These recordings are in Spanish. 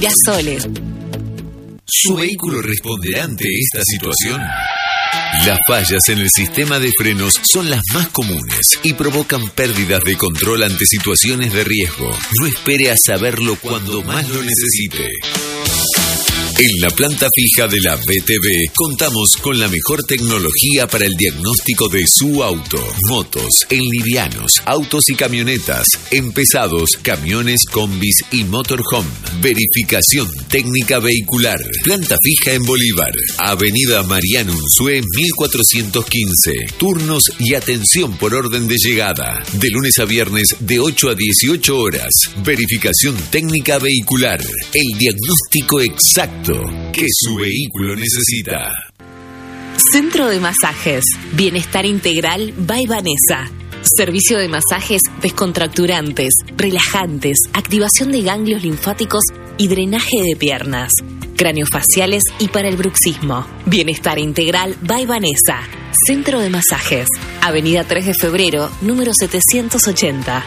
Girasoles. ¿Su vehículo responderá ante esta situación? Las fallas en el sistema de frenos son las más comunes y provocan pérdidas de control ante situaciones de riesgo. No espere a saberlo cuando más lo necesite. En la planta fija de la BTV contamos con la mejor tecnología para el diagnóstico de su auto, motos, en livianos, autos y camionetas, en pesados, camiones, combis y motorhome. Verificación técnica vehicular. Planta fija en Bolívar, Avenida Mariano Unzué 1415. Turnos y atención por orden de llegada. De lunes a viernes de 8 a 18 horas. Verificación técnica vehicular. El diagnóstico exacto que su vehículo necesita. Centro de Masajes Bienestar Integral by Vanessa. Servicio de masajes descontracturantes, relajantes, activación de ganglios linfáticos y drenaje de piernas, craneofaciales y para el bruxismo. Bienestar Integral by Vanessa. Centro de Masajes. Avenida 3 de Febrero, número 780.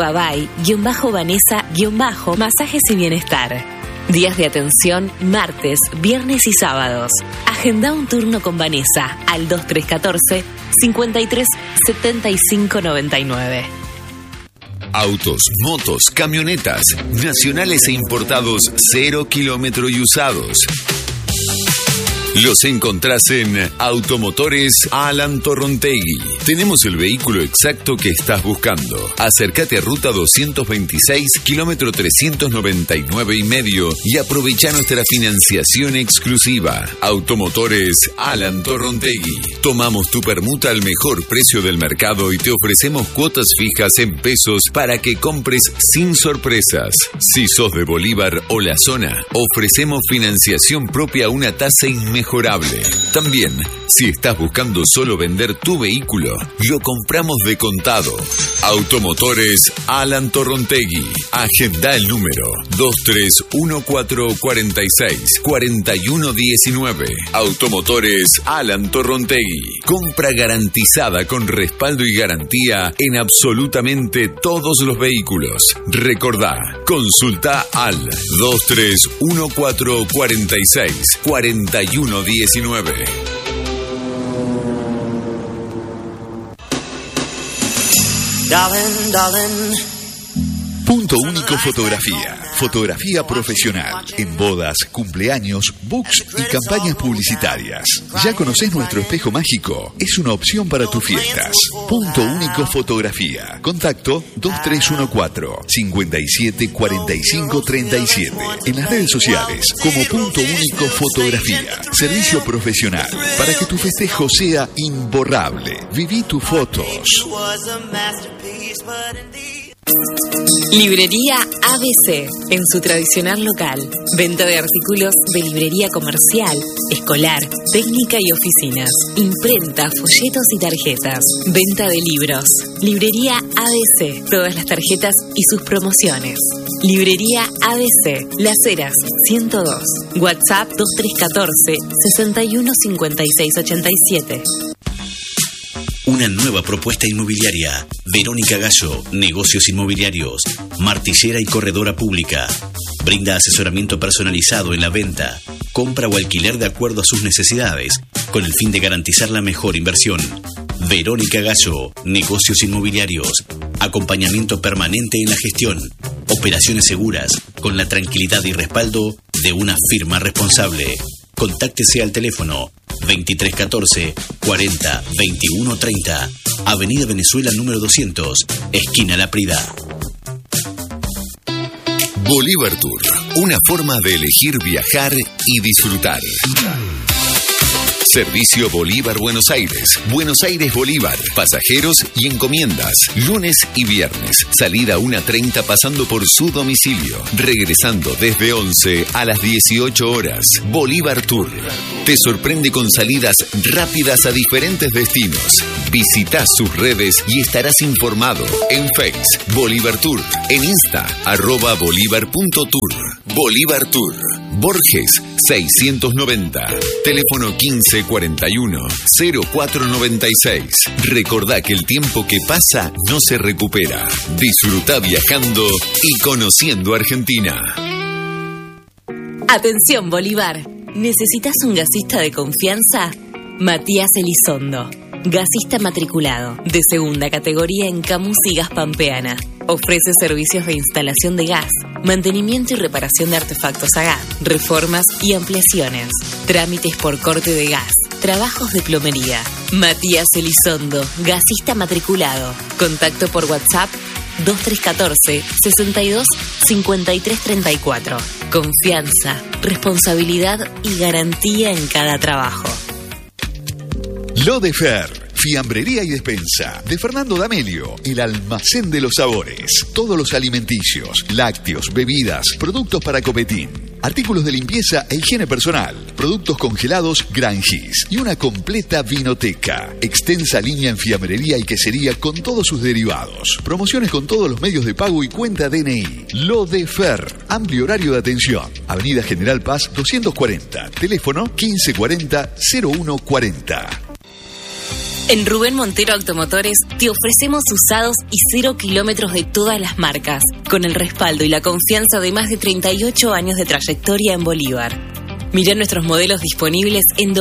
@by-vanessa-masajes y bienestar. Días de atención, martes, viernes y sábados. Agenda un turno con Vanessa al 2314 53 75 99. Autos, motos, camionetas, nacionales e importados 0 kilómetro y usados. Los encontrás en Automotores Alan Torrontegui. Tenemos el vehículo exacto que estás buscando. Acércate a Ruta 226, kilómetro 399,5 y aprovecha nuestra financiación exclusiva. Automotores Alan Torrontegui. Tomamos tu permuta al mejor precio del mercado y te ofrecemos cuotas fijas en pesos para que compres sin sorpresas. Si sos de Bolívar o la zona, ofrecemos financiación propia a una tasa inmejorable. También, si estás buscando solo vender tu vehículo, lo compramos de contado. Automotores Alan Torrontegui. Agenda el número 2314464119. Automotores Alan Torrontegui. Compra garantizada con respaldo y garantía en absolutamente todos los vehículos. Recordá, consulta al 2314464119. Punto Único Fotografía. Fotografía profesional en bodas, cumpleaños, books y campañas publicitarias. ¿Ya conocés nuestro espejo mágico? Es una opción para tus fiestas. Punto Único Fotografía. Contacto 2314-574537. En las redes sociales como Punto Único Fotografía. Servicio profesional para que tu festejo sea imborrable. Viví tus fotos. Librería ABC, en su tradicional local. Venta de artículos de librería comercial, escolar, técnica y oficinas. Imprenta, folletos y tarjetas. Venta de libros. Librería ABC, todas las tarjetas y sus promociones. Librería ABC, Las Heras, 102. WhatsApp 2314 615687. Una nueva propuesta inmobiliaria. Verónica Gallo, Negocios Inmobiliarios, martillera y corredora pública. Brinda asesoramiento personalizado en la venta, compra o alquiler de acuerdo a sus necesidades, con el fin de garantizar la mejor inversión. Verónica Gallo, Negocios Inmobiliarios. Acompañamiento permanente en la gestión. Operaciones seguras, con la tranquilidad y respaldo de una firma responsable. Contáctese al teléfono 2314 40 21 30, Avenida Venezuela número 200, esquina La Prida. Bolívar Tour, una forma de elegir viajar y disfrutar. Servicio Bolívar Buenos Aires, Buenos Aires Bolívar, pasajeros y encomiendas, lunes y viernes, salida 1:30 pasando por su domicilio, regresando desde 11 a las 18 horas. Bolívar Tour te sorprende con salidas rápidas a diferentes destinos. Visita sus redes y estarás informado en Face, Bolívar Tour, en Insta, @bolivar.tour. Bolívar Tour, Borges 690, teléfono 1541-0496. Recordá que el tiempo que pasa no se recupera. Disfruta viajando y conociendo Argentina. Atención Bolívar, ¿necesitas un gasista de confianza? Matías Elizondo, gasista matriculado, de segunda categoría en Camus y Gas Pampeana. Ofrece servicios de instalación de gas, mantenimiento y reparación de artefactos a gas, reformas y ampliaciones, trámites por corte de gas, trabajos de plomería. Matías Elizondo, gasista matriculado. Contacto por WhatsApp 2314 62 53 34. Confianza, responsabilidad y garantía en cada trabajo. Lodefer, fiambrería y despensa de Fernando D'Amelio, el almacén de los sabores. Todos los alimenticios, lácteos, bebidas, productos para copetín, artículos de limpieza e higiene personal, productos congelados Grangis y una completa vinoteca. Extensa línea en fiambrería y quesería con todos sus derivados. Promociones con todos los medios de pago y cuenta DNI. Lodefer, amplio horario de atención. Avenida General Paz 240, teléfono 1540-0140. En Rubén Montero Automotores te ofrecemos usados y 0 kilómetros de todas las marcas, con el respaldo y la confianza de más de 38 años de trayectoria en Bolívar. Mira nuestros modelos disponibles en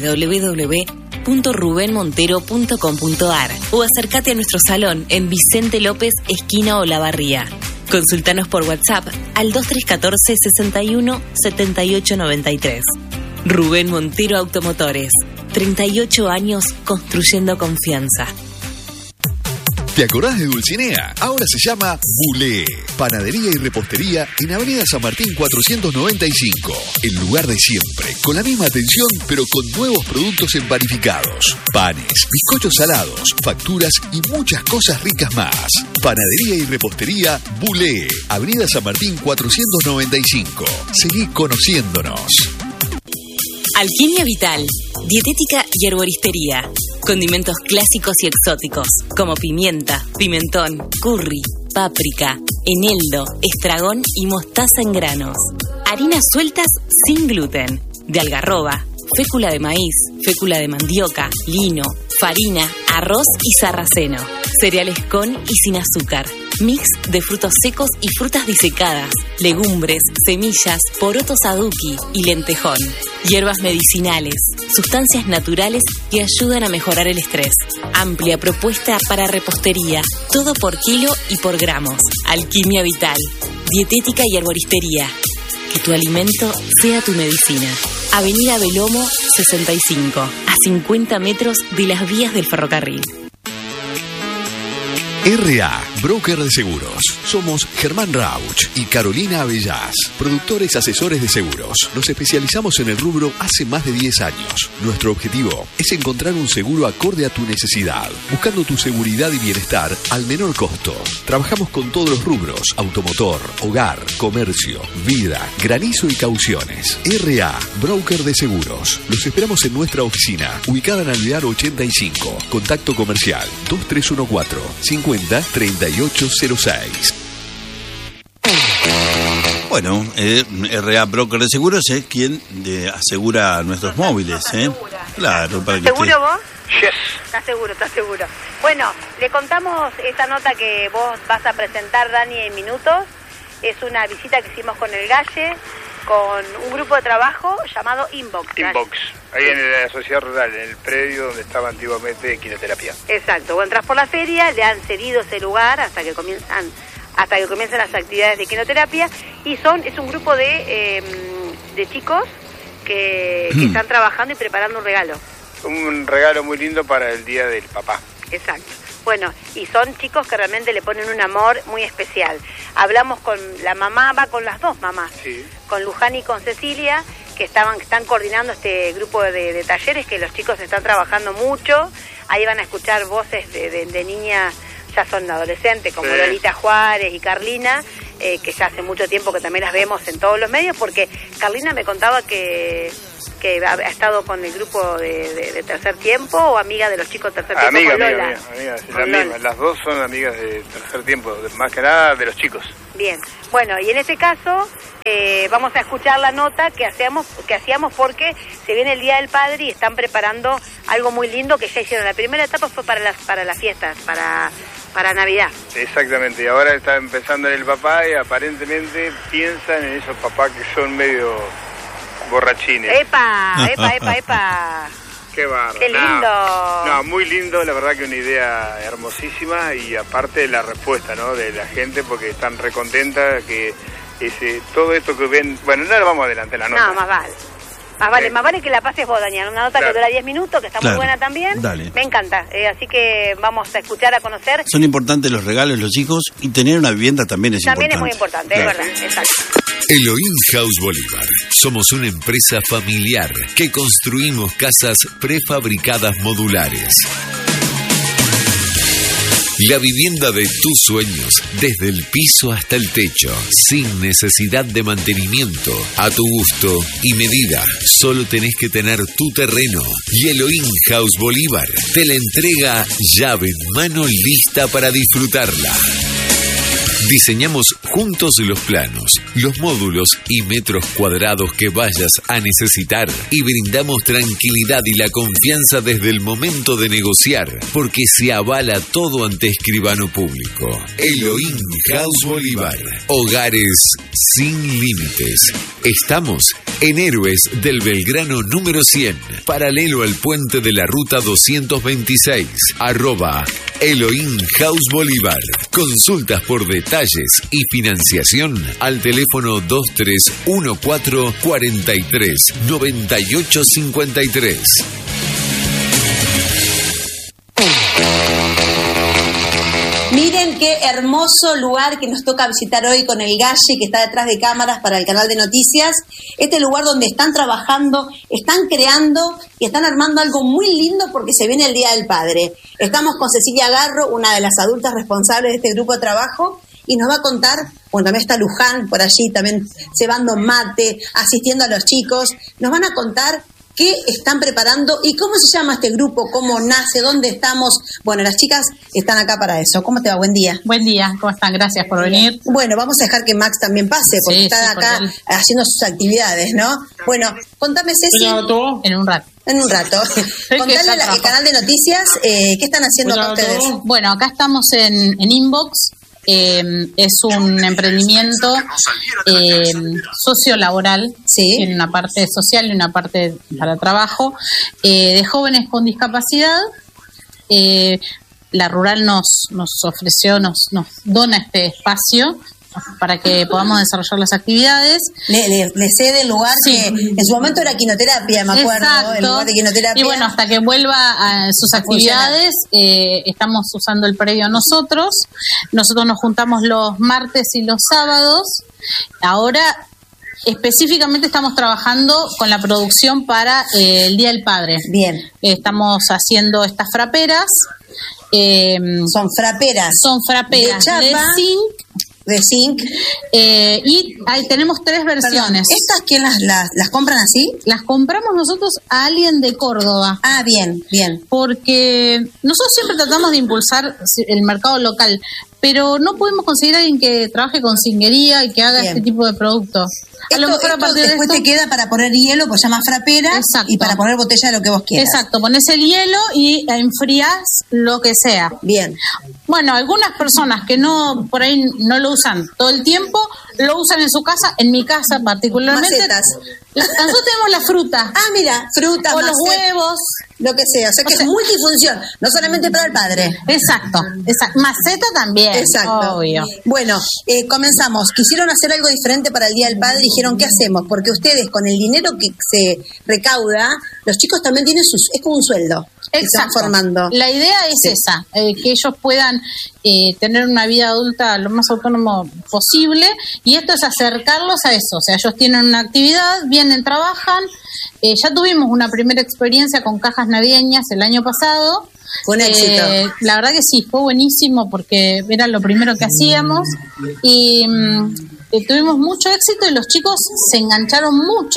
www.rubenmontero.com.ar o acércate a nuestro salón en Vicente López, esquina Olavarría. Consultanos por WhatsApp al 2314 61 78 93. Rubén Montero Automotores. 38 años construyendo confianza. ¿Te acordás de Dulcinea? Ahora se llama Bulé, panadería y repostería en Avenida San Martín 495. El lugar de siempre, con la misma atención pero con nuevos productos empanificados. Panes, bizcochos salados, facturas y muchas cosas ricas más. Panadería y repostería Bulé, Avenida San Martín 495. Seguí conociéndonos. Alquimia Vital, dietética y herboristería. Condimentos clásicos y exóticos, como pimienta, pimentón, curry, páprica, eneldo, estragón y mostaza en granos. Harinas sueltas sin gluten, de algarroba, fécula de maíz, fécula de mandioca, lino, farina, arroz y sarraceno. Cereales con y sin azúcar. Mix de frutos secos y frutas disecadas, legumbres, semillas, porotos aduki y lentejón. Hierbas medicinales, sustancias naturales que ayudan a mejorar el estrés. Amplia propuesta para repostería, todo por kilo y por gramos. Alquimia Vital, dietética y herboristería. Que tu alimento sea tu medicina. Avenida Belomo 65, a 50 metros de las vías del ferrocarril. RA, broker de seguros. Somos Germán Rauch y Carolina Abellás, productores asesores de seguros. Nos especializamos en el rubro hace más de 10 años. Nuestro objetivo es encontrar un seguro acorde a tu necesidad, buscando tu seguridad y bienestar al menor costo. Trabajamos con todos los rubros: automotor, hogar, comercio, vida, granizo y cauciones. RA, broker de seguros. Los esperamos en nuestra oficina, ubicada en Alvear 85. Contacto comercial 2314 50 3806. Bueno, RA Broker de Seguros es quien asegura nuestros móviles, ¿eh? Claro, para que ¿Seguro vos? Yes. Estás seguro. Bueno, le contamos esta nota que vos vas a presentar, Dani, en minutos. Es una visita que hicimos con el Galle, con un grupo de trabajo llamado Inbox. Inbox, ahí en la sociedad rural, en el predio donde estaba antiguamente quinoterapia. Exacto, vos entras por la feria, le han cedido ese lugar hasta que comienzan las actividades de quinoterapia, y es un grupo de chicos que están trabajando y preparando un regalo. Un regalo muy lindo para el Día del Papá. Exacto. Bueno, y son chicos que realmente le ponen un amor muy especial. Hablamos con la mamá, va con las dos mamás, sí, con Luján y con Cecilia, que están coordinando este grupo de talleres, que los chicos están trabajando mucho. Ahí van a escuchar voces de niñas, ya son adolescentes, como sí, Lolita Juárez y Carlina, que ya hace mucho tiempo que también las vemos en todos los medios, porque Carlina me contaba que ha estado con el grupo de Tercer Tiempo, o amiga de los chicos de Tercer Tiempo, con Lola. Amiga, la misma. Las dos son amigas de Tercer Tiempo, más que nada de los chicos. Bien, bueno, y en este caso vamos a escuchar la nota que hacíamos porque se viene el Día del Padre y están preparando algo muy lindo que ya hicieron. La primera etapa fue para las fiestas, para para Navidad. Exactamente, y ahora está empezando en el papá y aparentemente piensan en esos papás que son medio borrachines. ¡Epa! ¡Qué bárbaro! ¡Qué lindo! No, muy lindo, la verdad que una idea hermosísima y aparte la respuesta, ¿no?, de la gente, porque están recontentas que todo esto que ven... Bueno, no lo vamos a adelantar la nota. No, más vale que la pases vos, Daniel. Una nota que dura 10 minutos, que está muy buena también. Dale. Me encanta. Así que vamos a escuchar, a conocer. Son importantes los regalos, los hijos, y tener una vivienda también es importante. También es muy importante, es verdad. Exacto. Elohim House Bolívar. Somos una empresa familiar que construimos casas prefabricadas modulares. La vivienda de tus sueños, desde el piso hasta el techo, sin necesidad de mantenimiento, a tu gusto y medida. Solo tenés que tener tu terreno. Y Elohim House Bolívar te la entrega llave en mano, lista para disfrutarla. Diseñamos juntos los planos, los módulos y metros cuadrados que vayas a necesitar y brindamos tranquilidad y la confianza desde el momento de negociar, porque se avala todo ante escribano público. Elohim House Bolívar. Hogares sin límites. Estamos en Héroes del Belgrano número 100, paralelo al puente de la ruta 226, @Elohim House Bolívar. Consultas por detalles y financiación al teléfono 2314 43 98 53. Miren qué hermoso lugar que nos toca visitar hoy con el Galle, que está detrás de cámaras para el canal de noticias. Este lugar donde están trabajando, están creando y están armando algo muy lindo porque se viene el Día del Padre. Estamos con Cecilia Garro, una de las adultas responsables de este grupo de trabajo, y nos va a contar, bueno, también está Luján por allí, también cebando mate, asistiendo a los chicos. Nos van a contar qué están preparando y cómo se llama este grupo, cómo nace, dónde estamos. Bueno, las chicas están acá para eso. ¿Cómo te va? Buen día. Buen día, ¿cómo están? Gracias por venir. Bueno, vamos a dejar que Max también pase, porque está acá haciendo sus actividades, ¿no? Bueno, contame, Ceci. En un rato. Contale al canal de noticias, ¿qué están haciendo acá ustedes? Bueno, acá estamos en Inbox. Es un emprendimiento sociolaboral, sí. Tiene una parte social y una parte para trabajo, de jóvenes con discapacidad. La Rural nos ofreció, nos dona este espacio para que podamos desarrollar las actividades. Le cede el lugar, sí, que en su momento era quinoterapia, me acuerdo. Exacto. El lugar de quinoterapia. Y bueno, hasta que vuelva a sus actividades, estamos usando el predio nosotros. Nosotros nos juntamos los martes y los sábados. Ahora específicamente estamos trabajando con la producción para el Día del Padre. Bien. Estamos haciendo estas fraperas. Son fraperas de chapa, de zinc. Y ahí tenemos 3 versiones. Perdón, ¿estas quién las compran así? Las compramos nosotros a alguien de Córdoba. Ah, bien. Porque nosotros siempre tratamos de impulsar el mercado local, pero no pudimos conseguir a alguien que trabaje con zinguería y que haga este tipo de productos. A lo mejor a partir de después esto, te queda para poner hielo, pues llama frapera. Exacto. Y para poner botella de lo que vos quieras. Exacto, pones el hielo y enfrías lo que sea. Bien. Bueno, algunas personas que no por ahí no lo usan todo el tiempo, lo usan en su casa, en mi casa particularmente. Macetas. Nosotros tenemos la fruta. Ah, mira, fruta, o los huevos, lo que sea. O sea que es multifunción, no solamente para el padre. Exacto. Maceta también. Exacto. Obvio. Bueno, comenzamos. Quisieron hacer algo diferente para el Día del Padre. Dijeron, ¿qué hacemos? Porque ustedes, con el dinero que se recauda, los chicos también tienen es como un sueldo. Están formando. La idea es esa, que ellos puedan tener una vida adulta lo más autónomo posible, y esto es acercarlos a eso. O sea, ellos tienen una actividad, vienen, trabajan. Ya tuvimos una primera experiencia con cajas navideñas el año pasado. Fue un éxito. La verdad que sí, fue buenísimo porque era lo primero que hacíamos y tuvimos mucho éxito y los chicos se engancharon mucho.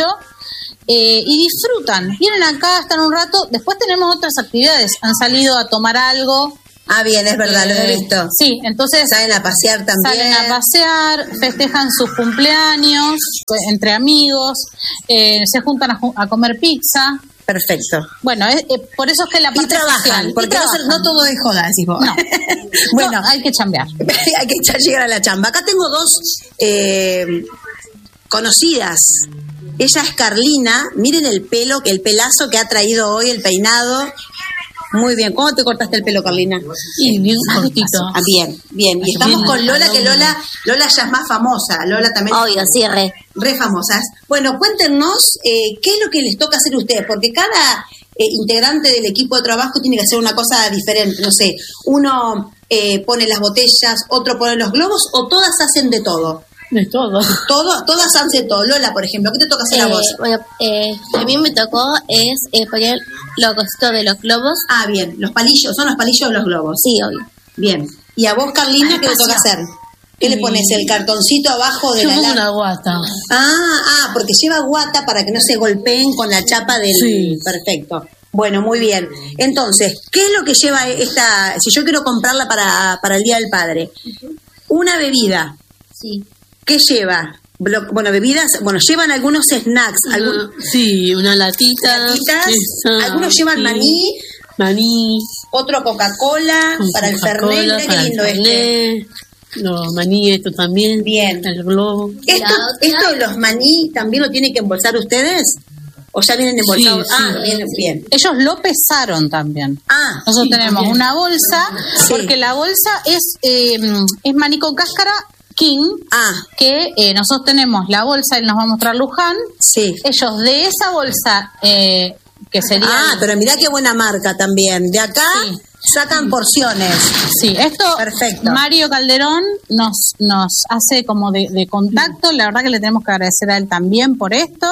Y disfrutan, vienen acá, están un rato, después tenemos otras actividades, han salido a tomar algo. Ah, bien, es verdad, lo he visto. Sí, entonces salen a pasear también. Salen a pasear, festejan sus cumpleaños entre amigos, se juntan a comer pizza. Perfecto. Bueno, por eso es que la parte Y trabajan, social, porque no todo es joda, decís vos. No. Bueno, hay que chambear. hay que llegar a la chamba. Acá tengo dos conocidas. Ella es Carlina. Miren el pelazo que ha traído hoy, el peinado. Muy bien. ¿Cómo te cortaste el pelo, Carlina? Sí, bien cortito. Bien. Y estamos con Lola, que Lola ya es más famosa. Lola también. Obvio, sí, re famosas. Bueno, cuéntenos qué es lo que les toca hacer a ustedes, porque cada integrante del equipo de trabajo tiene que hacer una cosa diferente. No sé, uno pone las botellas, otro pone los globos, o todas hacen de todo. De todo. Todas hacen de todo. Lola, por ejemplo, ¿qué te toca hacer a vos? Bueno, a mí me tocó poner los cositos de los globos. Ah, bien, los palillos, son los palillos de los globos. Sí, obvio. Bien. ¿Y a vos, Carlina, qué te toca hacer? ¿Qué le pones? ¿El cartoncito abajo de la una guata. Porque lleva guata para que no se golpeen con la chapa del... Sí. Perfecto. Bueno, muy bien. Entonces, ¿qué es lo que lleva esta... Si yo quiero comprarla para el Día del Padre? Una bebida. Sí. ¿Qué lleva? Bueno, bebidas, llevan algunos snacks. Sí, una latita. Algunos llevan maní. Otro Coca-Cola para el Fernet. Mira qué lindo este. Los maní, esto también. Bien. El globo. ¿Esto de los maní también lo tienen que embolsar ustedes? ¿O ya vienen embolsados? Sí. Bien. Ellos lo pesaron también. Nosotros tenemos una bolsa, porque la bolsa es maní con cáscara King, que nosotros tenemos la bolsa, él nos va a mostrar Luján. Sí. Ellos de esa bolsa, que sería... pero mirá qué buena marca también. De acá sacan porciones. Sí, esto perfecto. Mario Calderón nos hace como de contacto. La verdad que le tenemos que agradecer a él también por esto.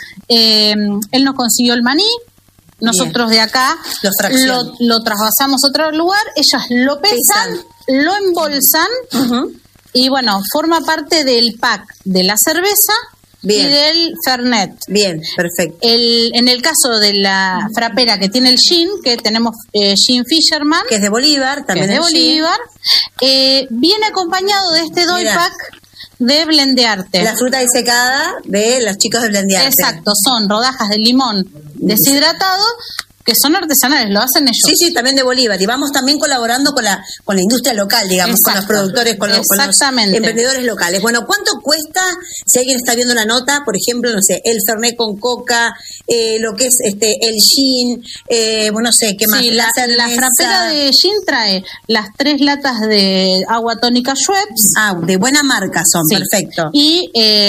Él nos consiguió el maní. Nosotros de acá lo trasvasamos a otro lugar. Ellas lo pesan, lo embolsan. Y bueno, forma parte del pack de la cerveza y del Fernet. Bien, perfecto. En el caso de la frapera que tiene el gin, que tenemos Gin Fisherman, que es de Bolívar, también es de Bolívar, viene acompañado de este doy pack de Blendearte. La fruta disecada de los chicos de Blendearte. Exacto, son rodajas de limón deshidratado, que son artesanales, lo hacen ellos. Sí, también de Bolívar. Y vamos también colaborando con la industria local, digamos, con los productores, con los emprendedores locales. Bueno, ¿cuánto cuesta, si alguien está viendo la nota, por ejemplo, no sé, el Fernet con coca, lo que es el gin, no sé, ¿qué más? Sí, la frapera de gin trae las 3 latas de agua tónica Schweppes. De buena marca son, perfecto. Y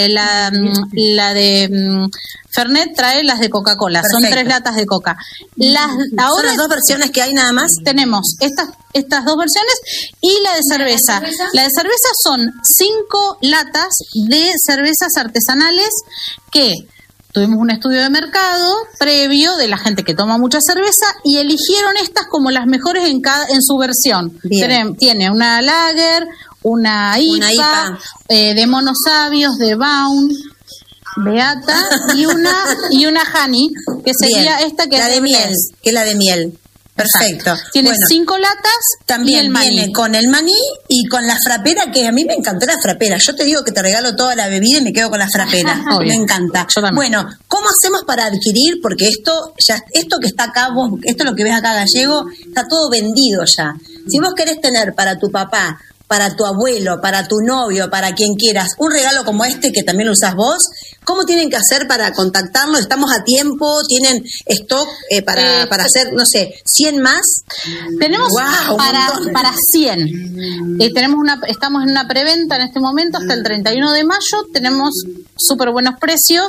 la de... Fernet trae las de Coca-Cola, son 3 latas de Coca. Ahora ¿son las 2 versiones que hay nada más? Tenemos estas 2 versiones y la de cerveza. La de cerveza son 5 latas de cervezas artesanales que tuvimos un estudio de mercado previo de la gente que toma mucha cerveza y eligieron estas como las mejores en su versión. Tiene una lager, una IPA. De monos sabios, de Baum, Beata y una honey, que sería esta que la es de miel, que es la de miel. Perfecto. Exacto. Tiene 5 latas. También viene con el maní y con la frapera, que a mí me encantó la frapera. Yo te digo que te regalo toda la bebida y me quedo con la frapera. Me encanta. Bueno, ¿cómo hacemos para adquirir? Porque esto que está acá, esto lo que ves acá, Gallego, está todo vendido ya. Si vos querés tener para tu papá, para tu abuelo, para tu novio, para quien quieras, un regalo como este que también lo usás vos, ¿cómo tienen que hacer para contactarnos? ¿Estamos a tiempo? ¿Tienen stock para hacer, no sé, 100 más? Tenemos para 100. Estamos en una preventa en este momento hasta el 31 de mayo. Tenemos súper buenos precios.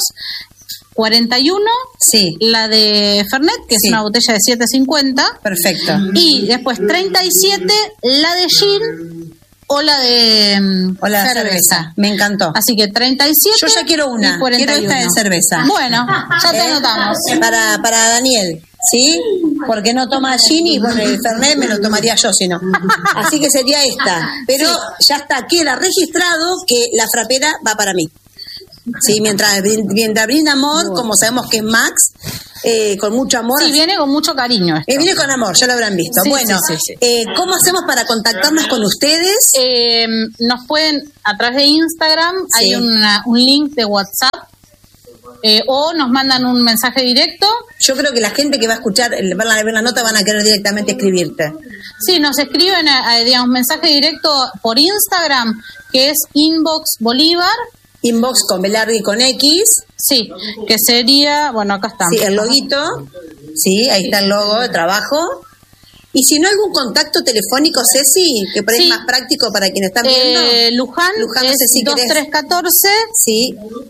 41, la de Fernet, que es una botella de 7.50. Perfecto. Y después 37, la de gin o la de cerveza. Me encantó. Así que 37. Yo ya quiero una. Quiero esta de cerveza. Bueno, ya te anotamos. Para Daniel, ¿sí? Porque no toma gin y bueno, el Fernet me lo tomaría yo si no. Así que sería esta. Pero ya está, queda registrado que la frapera va para mí. Sí, mientras brinda amor, como sabemos que es Max, con mucho amor. Sí, viene con mucho cariño. Viene con amor, ya lo habrán visto. Sí, bueno, ¿cómo hacemos para contactarnos con ustedes? Nos pueden, a través de Instagram, hay un link de WhatsApp, o nos mandan un mensaje directo Yo creo que la gente que va a escuchar, ver la nota, van a querer directamente escribirte. Sí, nos escriben, digamos, mensaje directo por Instagram, que es Inbox Bolívar. Inbox con B larga y con X. Sí, que sería, bueno, acá está. Sí, el loguito. Sí, ahí está el logo de trabajo. Y si no, algún contacto telefónico, Ceci, que por ahí es más práctico para quienes están viendo. Luján no es sé si 2314. Sí.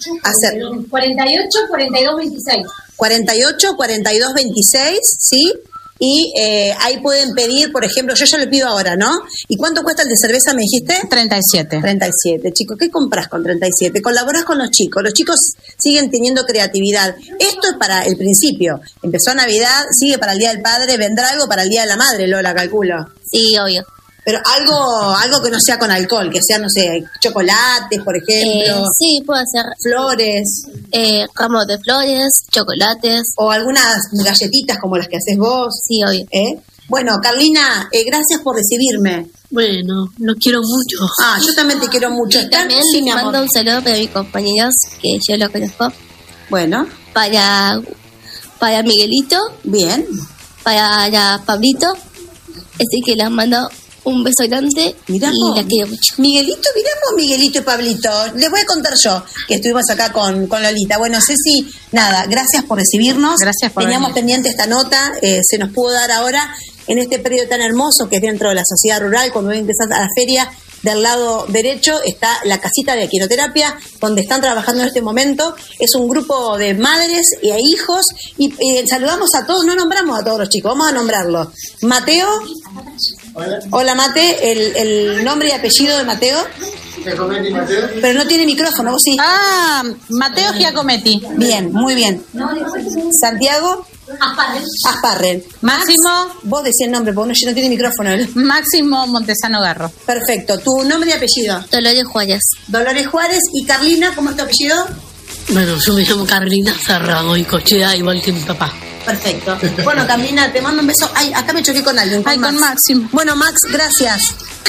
48 42 26. 48 42 26, ¿sí? Y ahí pueden pedir, por ejemplo, yo ya lo pido ahora, ¿no? ¿Y cuánto cuesta el de cerveza, me dijiste? 37. 37, chicos. ¿Qué compras con 37? Colaborás con los chicos. Los chicos siguen teniendo creatividad. Esto es para el principio. Empezó Navidad, sigue para el Día del Padre. ¿Vendrá algo para el Día de la Madre, Lola, calculo? Sí, obvio. Pero algo que no sea con alcohol, que sea, no sé, chocolates, por ejemplo. Sí, puede ser. Flores. Ramos de flores, chocolates. O algunas galletitas como las que haces vos. Sí, obvio. Bueno, Carlina, gracias por recibirme. Bueno, los quiero mucho. Ah, yo también te quiero mucho. Y también sí, les mando un saludo para mis compañeros, que yo los conozco. Bueno. Para Miguelito. Bien. Para Pablito. Así que les mando un beso grande. Mirá y vos, la quiero mucho. Miguelito, mirá vos, Miguelito y Pablito. Les voy a contar yo, que estuvimos acá con Lolita. Bueno, Ceci, nada, gracias por recibirnos. Gracias por Teníamos venir. pendiente esta nota, se nos pudo dar ahora en este periodo tan hermoso que es dentro de la sociedad rural. Cuando voy a empezar a la feria, del lado derecho está la casita de equinoterapia, donde están trabajando en este momento. Es un grupo de madres y hijos. Y saludamos a todos, no nombramos a todos los chicos, vamos a nombrarlos. Mateo. Hola, Mate. El nombre y apellido de Mateo. Giacometti Mateo. Pero no tiene micrófono, vos sí. Ah, Mateo Giacometti. Bien, muy bien. Santiago. Asparren. Máximo. Vos decís el nombre, porque no tiene micrófono. Máximo Montesano Garro. Perfecto. ¿Tu nombre y apellido? Dolores Juárez. Dolores Juárez. ¿Y Carlina, cómo es tu apellido? Bueno, yo me llamo Carlina Zarrago y Cochea, igual que mi papá. Perfecto. Bueno, Carlina, te mando un beso. Ay, acá me choqué con alguien. Con Máximo. Bueno, Max, gracias.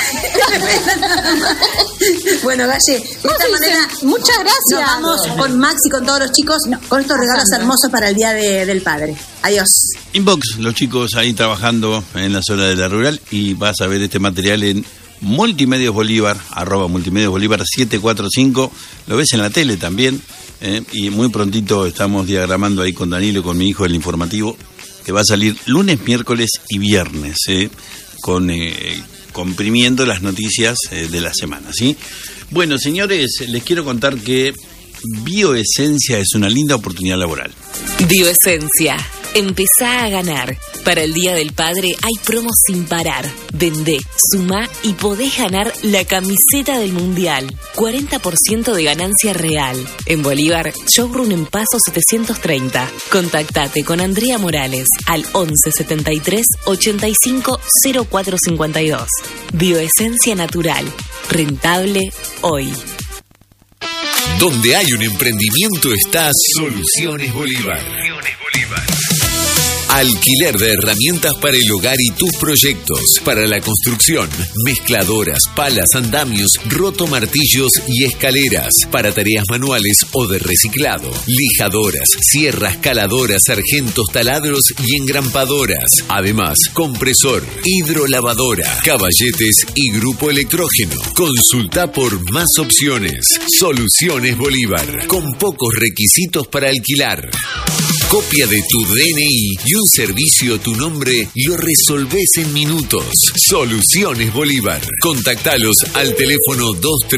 Bueno, Galle, de esta manera muchas gracias. Nos vamos con Max y con todos los chicos con estos regalos hermosos para el Día del Padre. Adiós. Inbox, los chicos ahí trabajando en la zona de la rural, y vas a ver este material en Multimedios Bolívar, @Multimedios Bolívar 745. Lo ves en la tele también, y muy prontito estamos diagramando ahí con Danilo, con mi hijo, el informativo, que va a salir lunes, miércoles y viernes, comprimiendo las noticias de la semana, ¿sí? Bueno, señores, les quiero contar que Bioesencia es una linda oportunidad laboral. Bioesencia. Empezá a ganar. Para el Día del Padre hay promos sin parar. Vendé, sumá y podés ganar la camiseta del Mundial. 40% de ganancia real. En Bolívar, showroom en Paso 730. Contactate con Andrea Morales al 11 73 85 04 52. Bioesencia natural. Rentable hoy. Donde hay un emprendimiento está Soluciones Bolívar. Alquiler de herramientas para el hogar y tus proyectos. Para la construcción, mezcladoras, palas, andamios, rotomartillos y escaleras. Para tareas manuales o de reciclado. Lijadoras, sierras, caladoras, sargentos, taladros y engrampadoras. Además, compresor, hidrolavadora, caballetes y grupo electrógeno. Consulta por más opciones. Soluciones Bolívar. Con pocos requisitos para alquilar. Copia de tu DNI y un servicio a tu nombre lo resolvés en minutos. Soluciones Bolívar. Contactalos al teléfono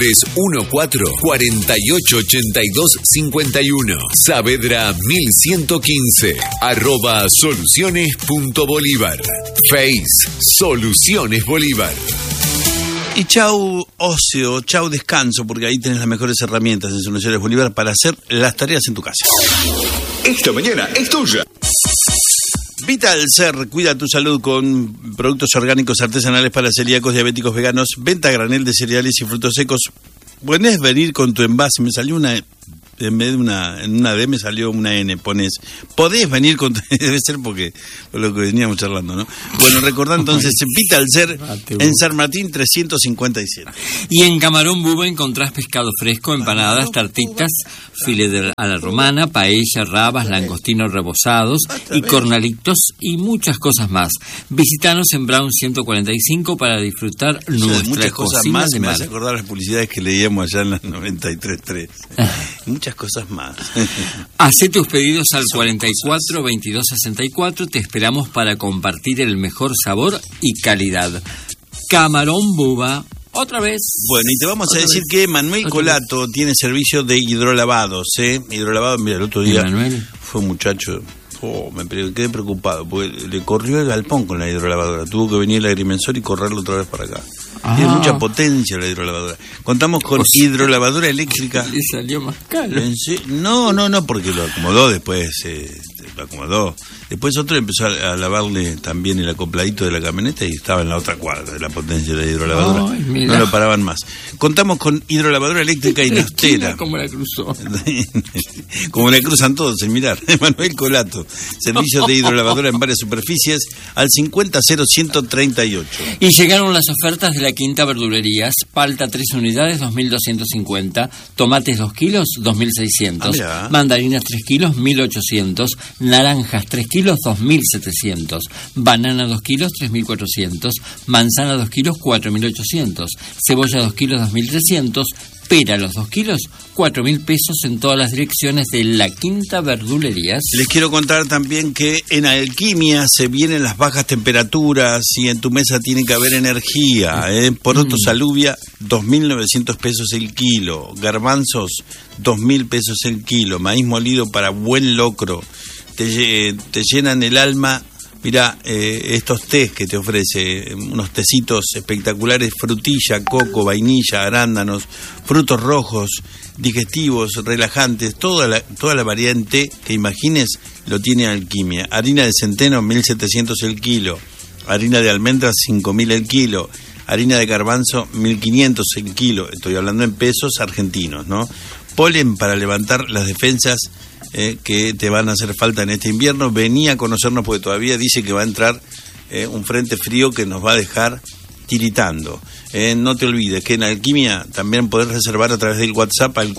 2314-4882-51. Saavedra 1115. @soluciones.bolívar. Face Soluciones Bolívar. Y chau ocio, chau descanso, porque ahí tenés las mejores herramientas en Soluciones Bolívar para hacer las tareas en tu casa. Esta mañana es tuya. Vital Ser, cuida tu salud con productos orgánicos artesanales para celíacos, diabéticos, veganos, venta a granel de cereales y frutos secos. Puedes venir con tu envase, me salió una en vez de en una D me salió una N, pones, podés venir con... Debe ser porque por lo que veníamos charlando, ¿no? Bueno, recordá entonces, Vitalcer en San Martín 357. Y en Camarón Buba encontrás pescado fresco, empanadas, tartitas, filet a la romana, paella, rabas, langostinos rebozados y cornalitos y muchas cosas más. Visítanos en Brown 145 para disfrutar nuestra muchas cosas cocina más, de me mar. hace acordar las publicidades que leíamos allá en la 93.3. Muchas cosas más. Hacé tus pedidos al 44 22 64. Te esperamos para compartir el mejor sabor y calidad. Camarón Buba, otra vez. Bueno, y te vamos a decir que Manuel Colato tiene servicio de hidrolavados, Hidrolavados, mira, el otro día fue un muchacho... me quedé preocupado, porque le corrió el galpón con la hidrolavadora. Tuvo que venir el agrimensor y correrlo otra vez para acá. Tiene mucha potencia la hidrolavadora. Contamos con hidrolavadora eléctrica. Le salió más caro. No, porque lo acomodó después. Lo acomodó. Después otro empezó a lavarle también el acopladito de la camioneta y estaba en la otra cuadra de la potencia de la hidrolavadora. No lo paraban más. Contamos con hidrolavadora eléctrica y Nostera. Como la cruzó. Como la cruzan todos, en mirar. Manuel Colato. Servicio de hidrolavadora en varias superficies al 50-0138. Y llegaron las ofertas de la Quinta Verdulerías. Palta 3 unidades, 2.250. Tomates 2 kilos, 2.600. Mandarinas 3 kilos, 1.800. Naranjas 3 kilos, 2.700. Banana 2 kilos, 3.400. Manzana 2 kilos, 4.800. Cebolla 2 kilos, 2.300. Pera los 2 kilos, 4.000 pesos en todas las direcciones de la Quinta Verdulerías. Les quiero contar también que en Alquimia se vienen las bajas temperaturas y en tu mesa tiene que haber energía. Porotos alubia, 2.900 pesos el kilo. Garbanzos, 2.000 pesos el kilo. Maíz molido para buen locro. Te llenan el alma. Mirá, estos tés que te ofrece, unos tecitos espectaculares, frutilla, coco, vainilla, arándanos, frutos rojos, digestivos, relajantes, toda la variedad en té que imagines lo tiene Alquimia. Harina de centeno, 1.700 el kilo. Harina de almendras, 5.000 el kilo. Harina de garbanzo, 1.500 el kilo. Estoy hablando en pesos argentinos, ¿no? Polen para levantar las defensas que te van a hacer falta en este invierno. Vení a conocernos porque todavía dice que va a entrar un frente frío que nos va a dejar tiritando. No te olvides que en Alquimia también podés reservar a través del WhatsApp al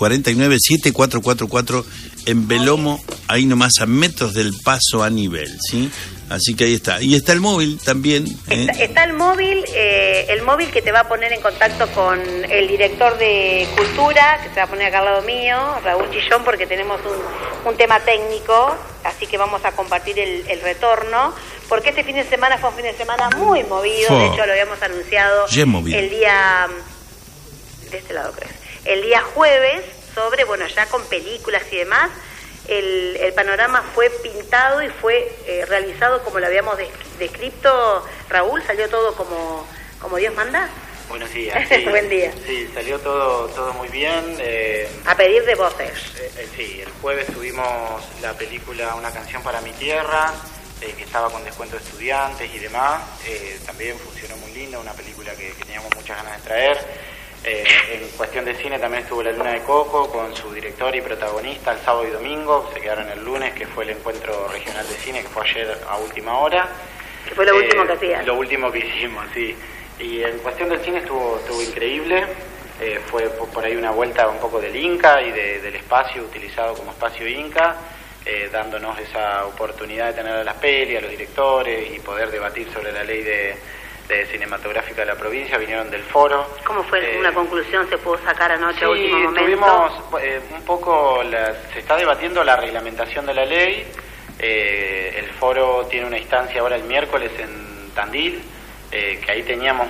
497444 en Belomo, ahí nomás a metros del paso a nivel, ¿sí? Así que ahí está. Y está el móvil también. Está el móvil que te va a poner en contacto con el director de Cultura, que se va a poner acá al lado mío, Raúl Chillón, porque tenemos un tema técnico, así que vamos a compartir el retorno, porque este fin de semana fue un fin de semana muy movido, de hecho lo habíamos anunciado el día, de este lado creo, el día jueves, sobre, bueno, ya con películas y demás. El panorama fue pintado y fue realizado como lo habíamos descrito. Raúl, ¿salió todo como Dios manda? Buenos días. Sí, buen día. Sí, salió todo muy bien. A pedir de voces. Sí, el jueves tuvimos la película Una canción para mi tierra, que estaba con descuento de estudiantes y demás. También funcionó muy lindo, una película que teníamos muchas ganas de traer. En cuestión de cine también estuvo La Luna de Coco con su director y protagonista el sábado y domingo. Se quedaron el lunes, que fue el encuentro regional de cine, que fue ayer a última hora. Que fue lo último que hacían. Lo último que hicimos, sí. Y en cuestión del cine estuvo increíble. Fue por ahí una vuelta un poco del Inca y del espacio utilizado como espacio Inca, dándonos esa oportunidad de tener a las pelis, a los directores y poder debatir sobre la ley de cinematográfica de la provincia. Vinieron del foro. ¿Cómo fue una conclusión se pudo sacar anoche a último momento? Tuvimos un poco, se está debatiendo la reglamentación de la ley. El foro tiene una instancia ahora el miércoles en Tandil, que ahí teníamos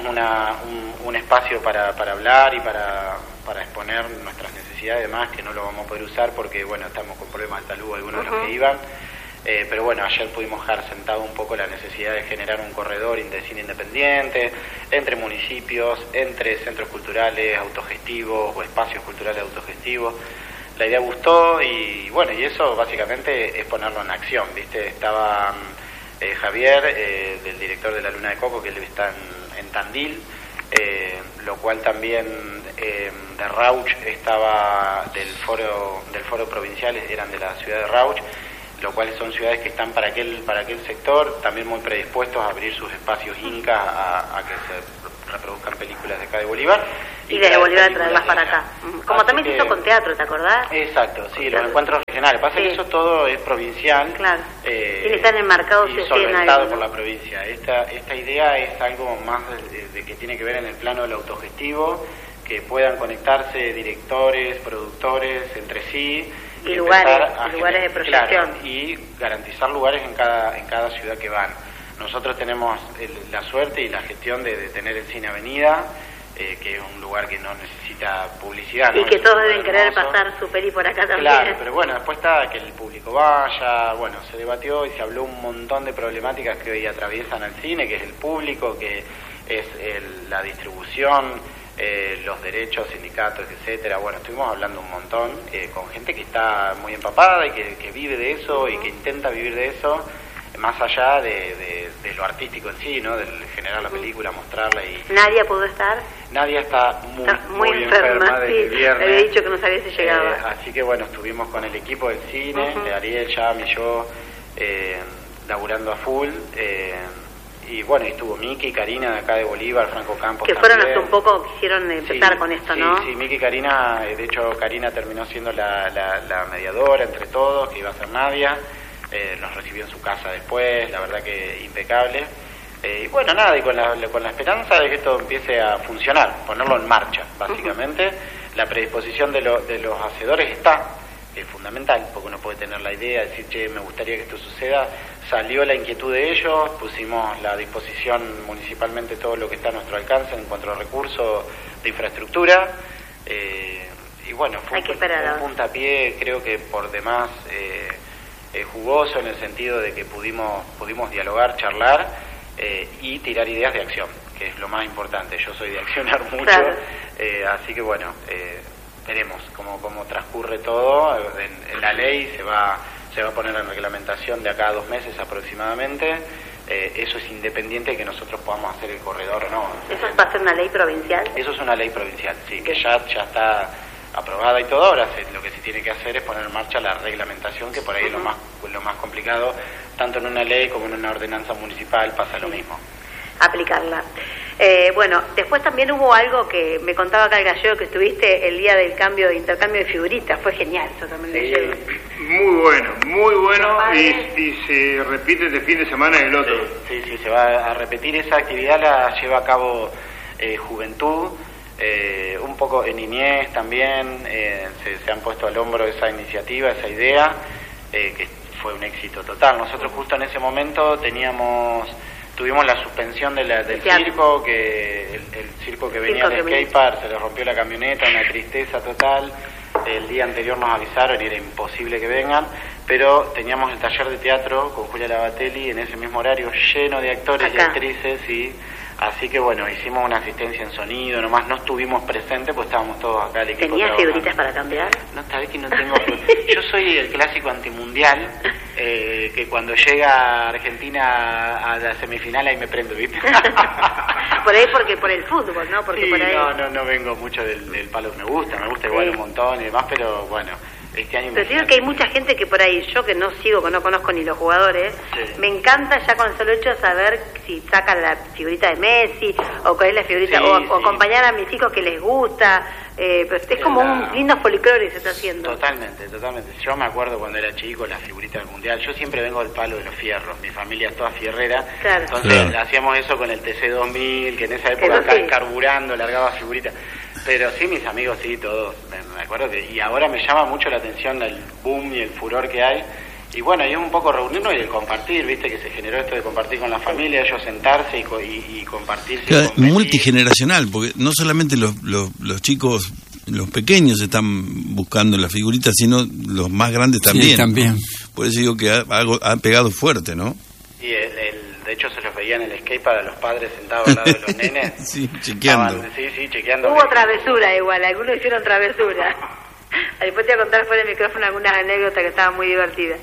un espacio para hablar y para exponer nuestras necesidades, además que no lo vamos a poder usar porque bueno, estamos con problemas de salud algunos de los que iban. Pero bueno, ayer pudimos dejar sentado un poco la necesidad de generar un corredor de cine independiente entre municipios, entre centros culturales autogestivos o espacios culturales autogestivos. La idea gustó y bueno, y eso básicamente es ponerlo en acción, ¿viste? Estaba Javier, del director de La Luna de Coco, que él está en Tandil, lo cual también de Rauch estaba del foro provincial, eran de la ciudad de Rauch, lo cual son ciudades que están para aquel sector, también muy predispuestos a abrir sus espacios incas a que se reproduzcan películas de acá de Bolívar. Y de Bolívar traerlas para acá. Como así también se hizo con teatro, ¿te acordás? Exacto, sí, los encuentros regionales. Pasa que eso todo es provincial. Claro. Y están enmarcados y solventado por la provincia. Esta idea es algo más de que tiene que ver en el plano del autogestivo, que puedan conectarse directores, productores entre sí. Y lugares de proyección. Claro, y garantizar lugares en cada ciudad que van. Nosotros tenemos la suerte y la gestión de tener el Cine Avenida, que es un lugar que no necesita publicidad. Y que todos deben querer pasar su peli por acá también. Claro, pero bueno, después está que el público vaya, bueno, se debatió y se habló un montón de problemáticas que hoy atraviesan al cine, que es el público, que es la distribución, los derechos, sindicatos, etcétera. Bueno, estuvimos hablando un montón con gente que está muy empapada y que vive de eso y que intenta vivir de eso, más allá de lo artístico en sí, ¿no? Del generar la película, mostrarla y... ¿Nadia pudo estar? Nadia está muy enferma desde el viernes. Había dicho que no sabía si llegaba. Así que bueno, estuvimos con el equipo del cine, Ariel, Yam y yo, laburando a full. Y bueno, estuvo Miki y Karina de acá de Bolívar, Franco Campos que también. Fueron hasta un poco, quisieron empezar con esto, ¿no? Sí, Miki y Karina, de hecho Karina terminó siendo la mediadora entre todos, que iba a ser Nadia. Nos recibió en su casa después, la verdad que impecable. Y bueno, nada, y con la esperanza de que esto empiece a funcionar, ponerlo en marcha, básicamente. La predisposición de los hacedores está, que es fundamental, porque uno puede tener la idea, decir, che, me gustaría que esto suceda. Salió la inquietud de ellos, pusimos a disposición municipalmente todo lo que está a nuestro alcance en cuanto a recursos de infraestructura. Y bueno, fue un puntapié, creo que por demás... jugoso en el sentido de que pudimos dialogar, charlar y tirar ideas de acción, que es lo más importante. Yo soy de accionar mucho, claro. Así que bueno, veremos cómo transcurre todo. En la ley se va a poner en reglamentación de acá a 2 meses aproximadamente. Eso es independiente de que nosotros podamos hacer el corredor o no. ¿Eso va a ser una ley provincial? Eso es una ley provincial, sí, que ya está aprobada y todo. Ahora lo que se tiene que hacer es poner en marcha la reglamentación, que por ahí es lo más complicado, tanto en una ley como en una ordenanza municipal pasa lo mismo. Aplicarla. Bueno, después también hubo algo que me contaba acá el Gallego, que estuviste el día del intercambio de figuritas, fue genial eso también. Muy bueno, y se repite este fin de semana el otro. Sí, se va a repetir esa actividad, la lleva a cabo Juventud, un poco en niñez también, se han puesto al hombro esa iniciativa, esa idea, que fue un éxito total. Nosotros justo en ese momento tuvimos la suspensión del circo, que el circo que venía de skatepark se le rompió la camioneta, una tristeza total. El día anterior nos avisaron y era imposible que vengan, pero teníamos el taller de teatro con Julia Labatelli en ese mismo horario, lleno de actores y actrices, y así que bueno, hicimos una asistencia en sonido, nomás no estuvimos presentes, pues estábamos todos acá, el equipo. ¿Tenías figuritas para cambiar? No, sabés que no tengo. Yo soy el clásico antimundial, que cuando llega Argentina a la semifinal ahí me prendo, ¿viste? Por ahí porque por el fútbol, ¿no? Porque sí, por ahí... no vengo mucho del palo que me gusta igual un montón y demás, pero bueno... Este año pero digo que hay mucha gente que por ahí, yo que no conozco ni los jugadores, me encanta ya con el solo hecho de saber si sacan la figurita de Messi o cuál es la figurita, o acompañar a mis hijos que les gusta, pero es como un lindo folclore que se está haciendo. Totalmente. Yo me acuerdo cuando era chico, la figurita del mundial, yo siempre vengo del palo de los fierros, mi familia es toda fierrera, entonces hacíamos eso con el TC2000, que en esa época carburando, largaba figuritas. Pero sí, mis amigos, sí, todos, me acuerdo y ahora me llama mucho la atención el boom y el furor que hay, y bueno, y es un poco reunirnos y el compartir, viste, que se generó esto de compartir con la familia, ellos sentarse y compartir. Claro, multigeneracional, porque no solamente los chicos, los pequeños están buscando las figuritas, sino los más grandes también. Sí, también. Por eso digo que ha pegado fuerte, ¿no? Y de hecho se los veía en el skate para los padres sentados al lado de los nenes. Sí, chequeando. Chequeando. Hubo travesura igual, algunos hicieron travesura. Después te voy a contar fuera del micrófono algunas anécdotas que estaban muy divertidas.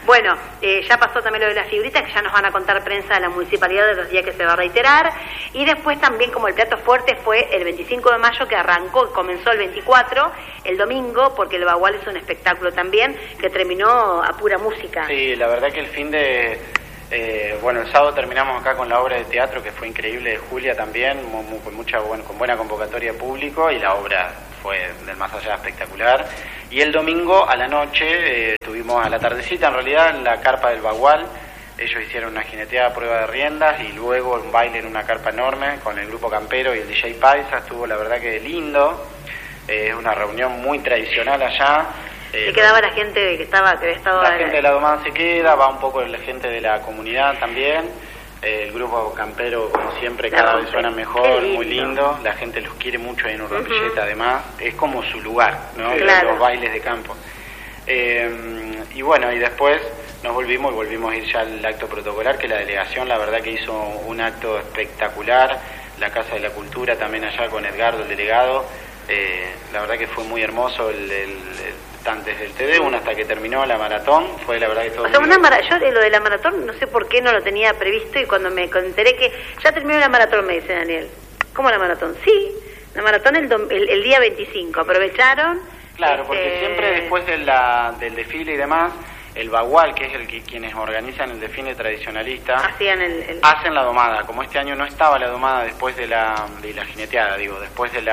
Bueno, ya pasó también lo de las figuritas, que ya nos van a contar prensa de la municipalidad de los días que se va a reiterar. Y después también, como el plato fuerte, fue el 25 de mayo, que arrancó, comenzó el 24, el domingo, porque el Bagual es un espectáculo también, que terminó a pura música. Sí, la verdad que el fin de... bueno, el sábado terminamos acá con la obra de teatro, que fue increíble, de Julia también, con buena convocatoria de público, y la obra fue del más allá espectacular. Y el domingo a la noche, estuvimos a la tardecita en realidad en la carpa del Bagual. Ellos hicieron una jineteada a prueba de riendas y luego un baile en una carpa enorme con el grupo campero y el DJ Paisa. Estuvo la verdad que lindo, es una reunión muy tradicional allá. Se quedaba la gente que había estado... La gente de la domada se queda, va un poco la gente de la comunidad también. El grupo campero, como siempre, cada vez suena mejor, muy lindo. La gente los quiere mucho ahí en Urrampilleta, además. Es como su lugar, ¿no? Claro. Los bailes de campo. Y bueno, y después nos volvimos a ir ya al acto protocolar, que la delegación, la verdad que hizo un acto espectacular. La Casa de la Cultura también allá con Edgardo, el delegado. La verdad que fue muy hermoso desde el TD1 hasta que terminó la maratón, fue la verdad que todo... O sea, yo lo de la maratón no sé por qué no lo tenía previsto, y cuando me enteré que ya terminó la maratón, me dice Daniel, ¿cómo la maratón? Sí, la maratón el día 25, aprovecharon... Claro, porque siempre después del desfile y demás, el Bagual, que es quienes organizan el desfile tradicionalista, hacen la domada. Como este año no estaba la domada después de la jineteada, después del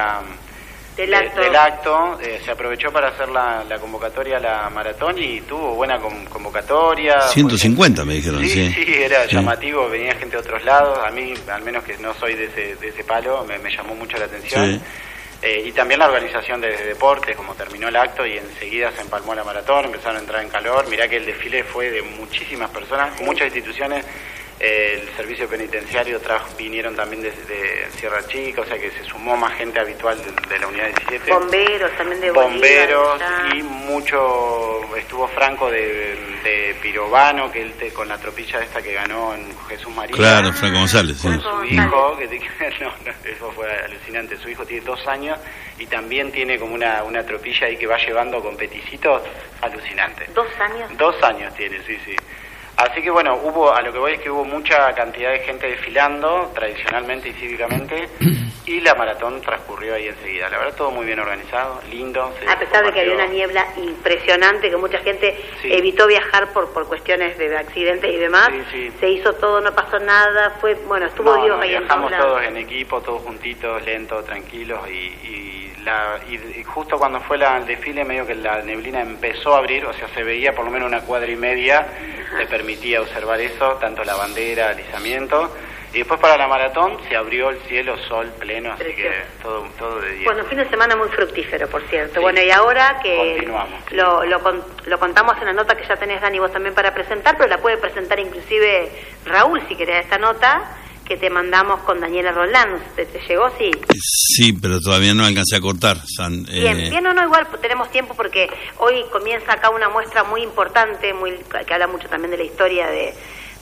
acto, se aprovechó para hacer la convocatoria a la maratón y tuvo buena convocatoria. 150 me dijeron, sí. Sí, era llamativo, venía gente de otros lados. A mí, al menos que no soy de ese palo, me llamó mucho la atención. Sí. Y también la organización de deportes, como terminó el acto y enseguida se empalmó la maratón, empezaron a entrar en calor. Mirá que el desfile fue de muchísimas personas, muchas instituciones. El servicio penitenciario vinieron también desde Sierra Chica, o sea que se sumó más gente habitual de la unidad 17. Bomberos también de Bolívar. Bomberos y mucho, estuvo Franco de Pirobano, que él con la tropilla esta que ganó en Jesús María. Claro, Franco González. Sí. Su hijo, eso fue alucinante, su hijo tiene 2 años y también tiene como una tropilla ahí que va llevando con peticitos, alucinante. 2 años. 2 años tiene, sí. Así que bueno, a lo que voy es que hubo mucha cantidad de gente desfilando, tradicionalmente y cívicamente, y la maratón transcurrió ahí enseguida. La verdad, todo muy bien organizado, lindo. A pesar de que había una niebla impresionante, que mucha gente evitó viajar por cuestiones de accidentes y demás, se hizo todo, no pasó nada, estuvo Dios ahí en viajamos todos en equipo, todos juntitos, lentos, tranquilos, y justo cuando fue el desfile, medio que la neblina empezó a abrir, o sea, se veía por lo menos 1,5 cuadras, te permitía observar eso, tanto la bandera, alisamiento, y después para la maratón se abrió el cielo, sol pleno, así que todo de 10. Bueno, fin de semana muy fructífero, por cierto. Sí. Bueno, y ahora que continuamos, lo contamos en la nota que ya tenés, Dani, vos también para presentar, pero la puede presentar inclusive Raúl, si querés, esta nota que te mandamos con Daniela Roland. ¿Te llegó? Sí. Sí, pero todavía no alcancé a cortar. Bien, no, igual tenemos tiempo porque hoy comienza acá una muestra muy importante, que habla mucho también de la historia de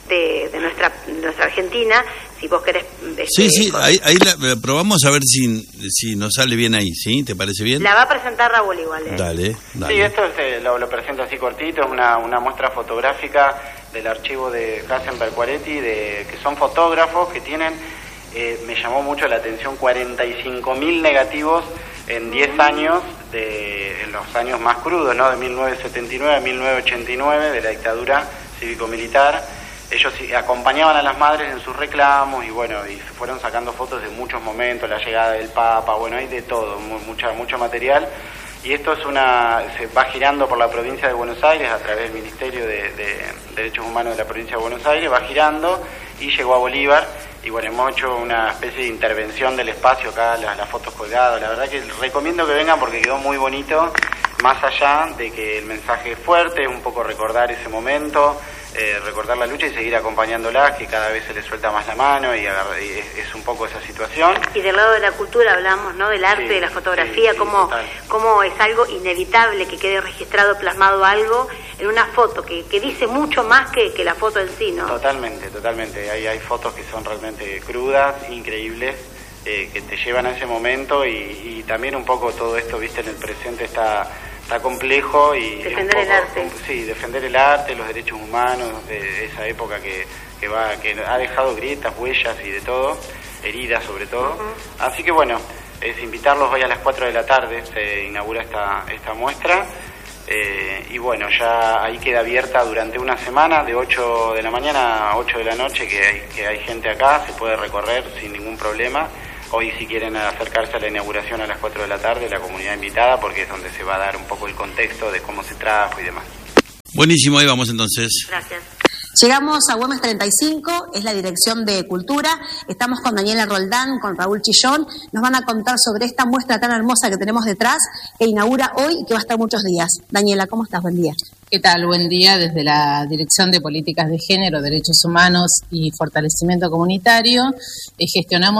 nuestra Argentina. Si vos querés... Sí, ahí la probamos a ver si nos sale bien ahí, ¿sí? ¿Te parece bien? La va a presentar Raúl igual, Dale. Sí, esto lo presento así cortito, es una muestra fotográfica del archivo de Hasenberg Quaretti, que son fotógrafos que tienen, me llamó mucho la atención, 45.000 negativos en 10 años, en los años más crudos, ¿no? De 1979 a 1989, de la dictadura cívico-militar. Ellos acompañaban a las madres en sus reclamos y se fueron sacando fotos de muchos momentos, la llegada del Papa, hay de todo, mucho material. Y esto se va girando por la provincia de Buenos Aires a través del Ministerio de Derechos Humanos de la provincia de Buenos Aires, va girando y llegó a Bolívar. Y hemos hecho una especie de intervención del espacio acá, las fotos colgadas. La verdad que recomiendo que vengan porque quedó muy bonito, más allá de que el mensaje es fuerte, es un poco recordar ese momento, recordar la lucha y seguir acompañándola, que cada vez se le suelta más la mano y es un poco esa situación. Y del lado de la cultura hablamos, ¿no? Del arte, de la fotografía, cómo es algo inevitable que quede registrado, plasmado algo en una foto que dice mucho más que la foto en sí, ¿no? Totalmente. Hay fotos que son realmente crudas, increíbles, que te llevan a ese momento y también un poco todo esto, viste, en el presente está está complejo y defender el arte. Sí, defender el arte, los derechos humanos de esa época que ha dejado grietas, huellas y de todo, heridas sobre todo. Así que bueno, es invitarlos hoy a las 4 de la tarde, se inaugura esta muestra. Y bueno, ya ahí queda abierta durante una semana, de 8 de la mañana a 8 de la noche, que hay gente acá, se puede recorrer sin ningún problema. Hoy si quieren acercarse a la inauguración a las 4 de la tarde, la comunidad invitada, porque es donde se va a dar un poco el contexto de cómo se trabaja y demás. Buenísimo, ahí vamos entonces. Gracias. Llegamos a Güemes 35, es la Dirección de Cultura. Estamos con Daniela Roldán, con Raúl Chillón. Nos van a contar sobre esta muestra tan hermosa que tenemos detrás, que inaugura hoy y que va a estar muchos días. Daniela, ¿cómo estás? Buen día. ¿Qué tal? Buen día. Desde la Dirección de Políticas de Género, Derechos Humanos y Fortalecimiento Comunitario, gestionamos